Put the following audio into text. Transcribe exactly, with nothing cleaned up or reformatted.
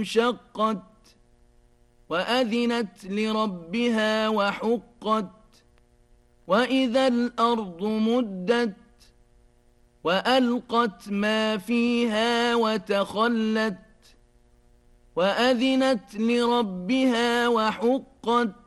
انشقت وأذنت لربها وحقت وإذا الأرض مدت وألقت ما فيها وتخلت وأذنت لربها وحقت